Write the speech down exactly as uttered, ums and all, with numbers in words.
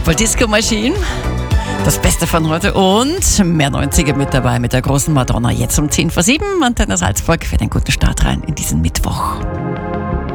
Purple Disco Machine. Das Beste von heute und mehr neunziger mit dabei mit der großen Madonna. Jetzt um zehn vor sieben. Antenne Salzburg für den guten Start rein in diesen Mittwoch.